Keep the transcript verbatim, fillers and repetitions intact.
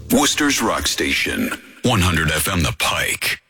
Worcester's Rock Station, one hundred F M The Pike.